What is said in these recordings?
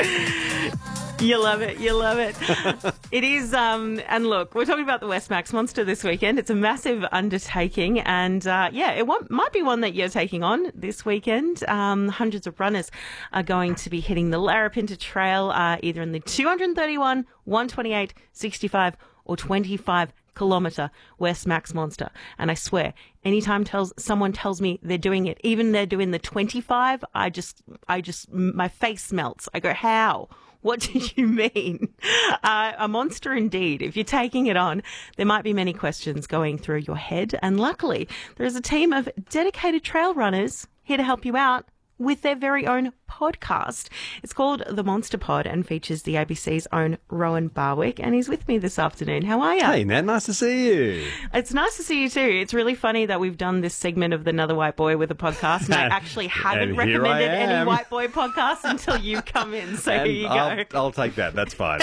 You love it. You love it. It is, and look, we're talking about the Westmax Monster this weekend. It's a massive undertaking, and might be one that you're taking on this weekend. Hundreds of runners are going to be hitting the Larapinta Trail, either in the 231, 128, 65, or 25 kilometre Westmax Monster. And I swear, anytime someone tells me they're doing it, even they're doing the 25, I just my face melts. I go, how? What did you mean? A monster indeed. If you're taking it on, there might be many questions going through your head. And luckily, there is a team of dedicated trail runners here to help you out with their very own podcast. It's called The Monster Pod and features the ABC's own Rowan Barwick, and he's with me this afternoon. How are you? Hey, Nat, nice to see you. It's nice to see you too. It's really funny that we've done this segment of the Another White Boy with a podcast, and I actually haven't recommended any white boy podcasts until you come in, so here you go. I'll take that. That's fine.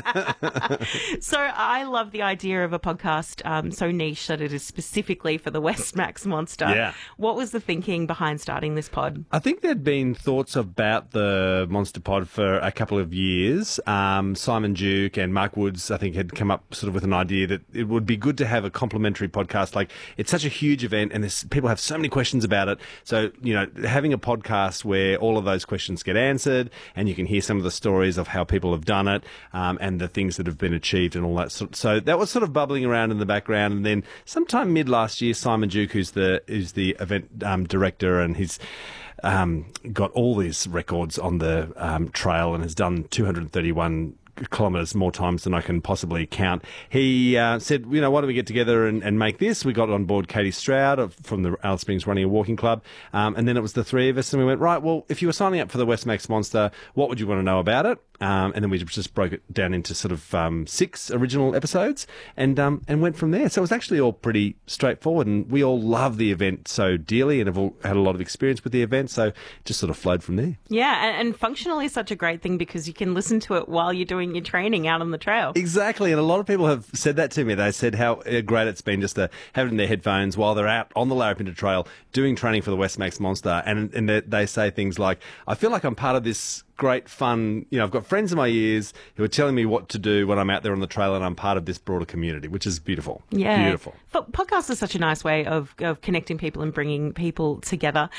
So I love the idea of a podcast so niche that it is specifically for the Westmax Monster. Yeah. What was the thinking behind starting this pod? I think there'd been thoughts about the Monster Pod for a couple of years. Simon Duke and Mark Woods, I think, had come up sort of with an idea that it would be good to have a complimentary podcast. Like, it's such a huge event and people have so many questions about it. So, having a podcast where all of those questions get answered and you can hear some of the stories of how people have done it and the things that have been achieved and all that. So that was sort of bubbling around in the background. And then sometime mid last year, Simon Duke, who's the event director, and he's got all these records on the trail and has done 231 kilometres more times than I can possibly count. He said, why don't we get together and make this? We got on board Katie Stroud from the Alice Springs Running and Walking Club, and then it was the three of us, and we went, right, well, if you were signing up for the Westmax Monster, what would you want to know about it? And then we just broke it down into sort of 6 original episodes and went from there. So it was actually all pretty straightforward, and we all love the event so dearly and have all had a lot of experience with the event, so it just sort of flowed from there. Yeah, and functionally is such a great thing because you can listen to it while you're doing your training out on the trail. Exactly, and a lot of people have said that to me. They said how great it's been just to have it in their headphones while they're out on the Larapinta Trail doing training for the Westmax Monster, and they say things like, I feel like I'm part of this great fun, I've got friends in my ears who are telling me what to do when I'm out there on the trail, and I'm part of this broader community, which is beautiful. Yeah. Beautiful. But podcasts are such a nice way of connecting people and bringing people together,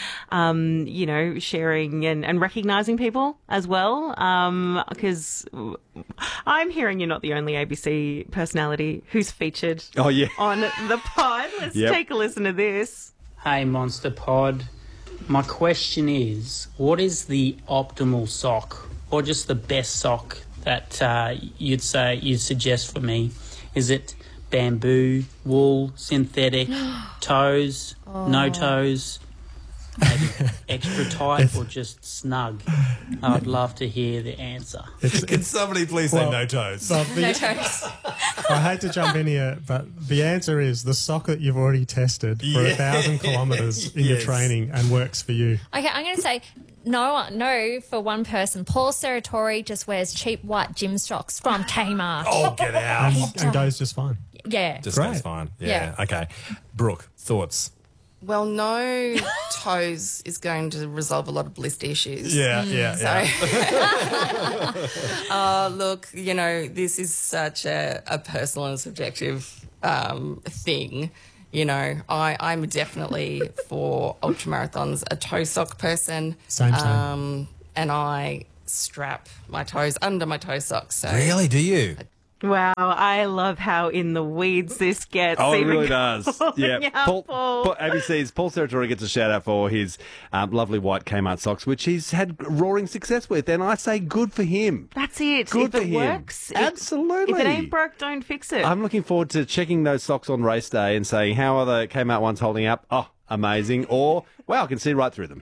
sharing and recognising people as well, because I'm hearing you're not the only ABC personality who's featured on the pod. Let's take a listen to this. Hey, Monster Pod. My question is, what is the optimal sock, or just the best sock that you'd suggest for me? Is it bamboo, wool, synthetic, toes, no toes, maybe extra tight, or just snug? I would love to hear the answer. Can somebody please say no toes? No toes. I hate to jump in here, but the answer is the sock that you've already tested for 1,000 kilometres in your training and works for you. Okay, I'm going to say no for one person. Paul Serratori just wears cheap white gym socks from Kmart. Oh, get out. And goes just fine. Yeah. Just goes fine. Yeah. Okay. Brooke, thoughts? Well, no toes is going to resolve a lot of blister issues. Yeah. Look, this is such a personal and subjective thing. I'm definitely for ultramarathons a toe sock person. Same. And I strap my toes under my toe socks. So Really? Do you? Wow, I love how in the weeds this gets. Oh, it even really does. Yeah, Paul. ABC's Paul Serratori gets a shout out for his lovely white Kmart socks, which he's had roaring success with, and I say good for him. That's it. Good if for it him. works, Absolutely. If it ain't broke, don't fix it. I'm looking forward to checking those socks on race day and saying, how are the Kmart ones holding up? Oh, amazing. Or, wow, I can see right through them.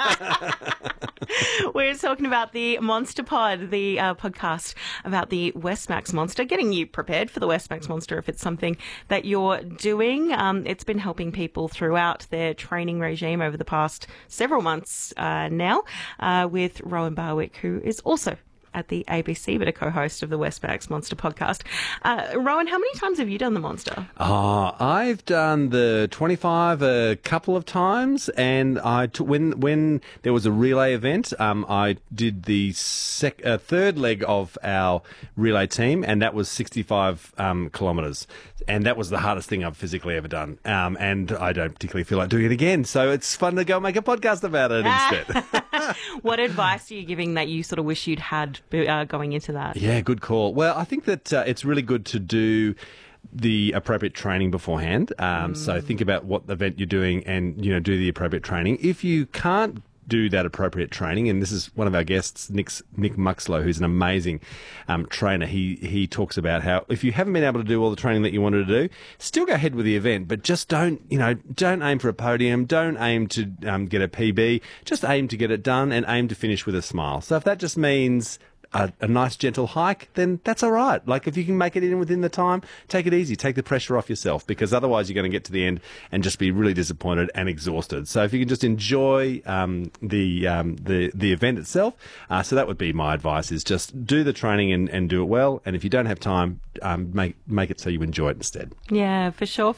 We're talking about the Monster Pod, the podcast about the Westmax Monster, getting you prepared for the Westmax Monster if it's something that you're doing. It's been helping people throughout their training regime over the past several months now with Rowan Barwick, who is also at the ABC, but a co-host of the Westmax Monster podcast. Rowan, how many times have you done the Monster? I've done the 25 a couple of times, and when there was a relay event, I did the third leg of our relay team, and that was 65 kilometres. And that was the hardest thing I've physically ever done. And I don't particularly feel like doing it again. So it's fun to go make a podcast about it instead. What advice are you giving that you sort of wish you'd had going into that? Yeah, good call. Well, I think that it's really good to do the appropriate training beforehand. So think about what event you're doing and, do the appropriate training. If you can't do that appropriate training, and this is one of our guests, Nick Muxlow, who's an amazing trainer. He talks about how if you haven't been able to do all the training that you wanted to do, still go ahead with the event, but just don't aim for a podium, don't aim to get a PB, just aim to get it done and aim to finish with a smile. So if that just means a nice gentle hike, then that's all right. Like if you can make it in within the time, take it easy, take the pressure off yourself, because otherwise you're going to get to the end and just be really disappointed and exhausted. So if you can just enjoy the event itself, so that would be my advice: is just do the training and do it well. And if you don't have time, make it so you enjoy it instead. Yeah, for sure.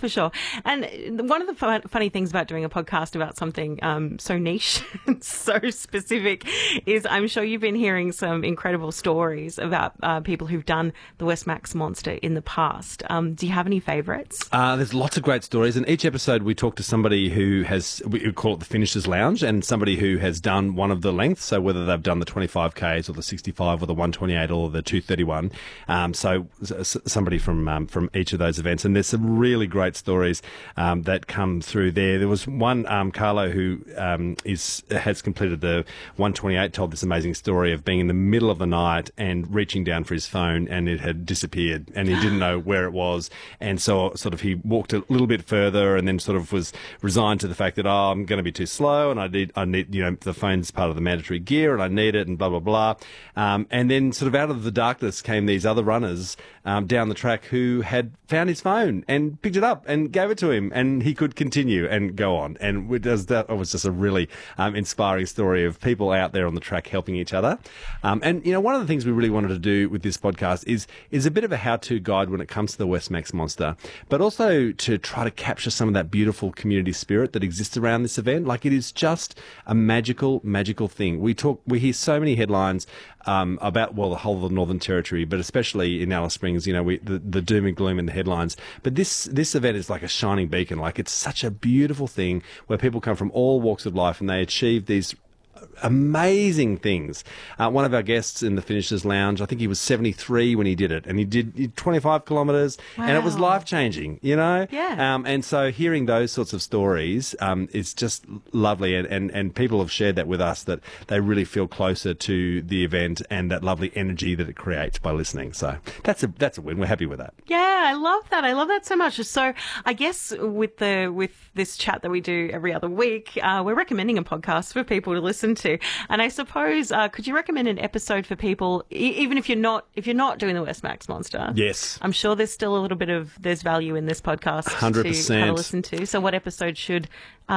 And one of the funny things about doing a podcast about something so niche and so specific is I'm sure you've been hearing some incredible stories about people who've done the Westmax Monster in the past. Do you have any favourites? There's lots of great stories. In each episode, we talk to somebody who we call it the Finishers Lounge, and somebody who has done one of the lengths. So whether they've done the 25Ks or the 65 or the 128 or the 231. So somebody from each of those events. And there's some really great stories that come through there. There was one, Carlo, who has completed the 128, told this amazing story of being in the middle of the night and reaching down for his phone, and it had disappeared, and he didn't know where it was. And so sort of he walked a little bit further and then sort of was resigned to the fact that, I'm going to be too slow, and I need the phone's part of the mandatory gear and I need it, and blah, blah, blah. And then sort of out of the darkness came these other runners down the track who had found his phone and picked it up and gave it to him, and he could continue and go on. And it was just a really inspiring story of people out there on the track helping each other. And one of the things we really wanted to do with this podcast is a bit of a how-to guide when it comes to the Westmax Monster, but also to try to capture some of that beautiful community spirit that exists around this event. Like, it is just a magical, magical thing. We hear so many headlines about, the whole of the Northern Territory, but especially in Alice Springs, the doom and gloom in the headlines. But this event is like a shining beacon. Like, it's such a beautiful thing where people come from all walks of life and they achieve these amazing things. One of our guests in the Finishers Lounge, I think he was 73 when he did it, and he did 25 kilometres, and it was life-changing, Yeah. And so hearing those sorts of stories is just lovely, and people have shared that with us, that they really feel closer to the event and that lovely energy that it creates by listening. So that's a win. We're happy with that. Yeah, I love that. I love that so much. So I guess with this chat that we do every other week, we're recommending a podcast for people to listen to. And I suppose, could you recommend an episode for people, even if you're not doing the Westmax Monster? Yes. I'm sure there's still a little bit of value in this podcast 100%. to have a listen to. So what episode should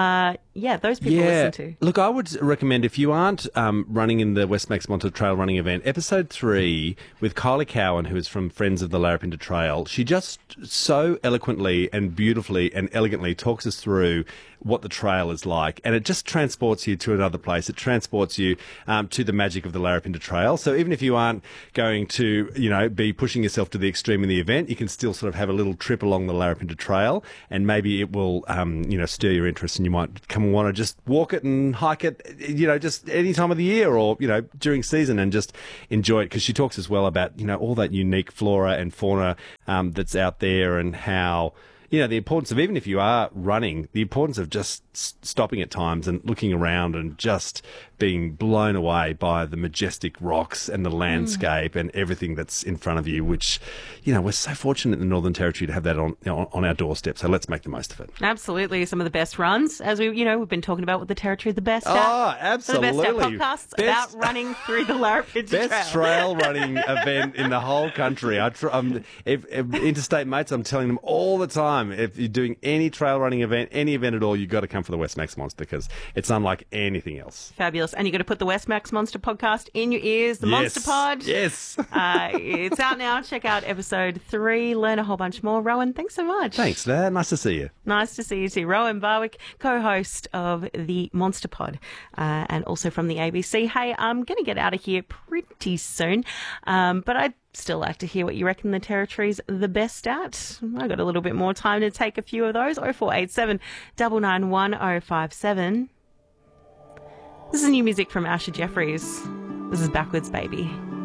those people listen to? Look, I would recommend, if you aren't running in the Westmax Monster Trail running event, episode 3 with Kylie Cowan, who is from Friends of the Larapinta Trail. She just so eloquently and beautifully and elegantly talks us through what the trail is like, and it just transports you to another place. It transports you to the magic of the Larapinta Trail. So even if you aren't going to, be pushing yourself to the extreme in the event, you can still sort of have a little trip along the Larapinta Trail, and maybe it will, stir your interest, and you might come and want to just walk it and hike it, just any time of the year, or, during season, and just enjoy it. Because she talks as well about, all that unique flora and fauna that's out there, and how, the importance of, even if you are running, the importance of just stopping at times and looking around and just being blown away by the majestic rocks and the landscape and everything that's in front of you, which, we're so fortunate in the Northern Territory to have that on our doorstep. So let's make the most of it. Absolutely. Some of the best runs, as we've been talking about with the Territory, the best absolutely. The best podcasts about running through the Larapinta Trail. Best trail running event in the whole country. If interstate mates, I'm telling them all the time, if you're doing any trail running event, any event at all, you've got to come for the Westmax Monster, because it's unlike anything else. Fabulous. fabulous. And you've got to put the Westmax Monster podcast in your ears, the Monster Pod. Yes. It's out now. Check out episode 3. Learn a whole bunch more. Rowan, thanks so much. Thanks, Dad. Nice to see you. Nice to see you too. Rowan Barwick, co-host of the Monster Pod, and also from the ABC. Hey, I'm going to get out of here pretty soon, but I'd still like to hear what you reckon the territory's the best at. I got a little bit more time to take a few of those. 0487 991 057. This is new music from Asher Jeffries. This is Backwards Baby.